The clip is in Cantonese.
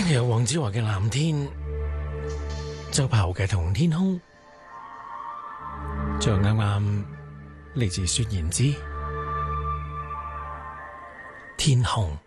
聽有黃子華嘅藍天，周柏豪嘅同天空，仲啱啱嚟自薛言之天空。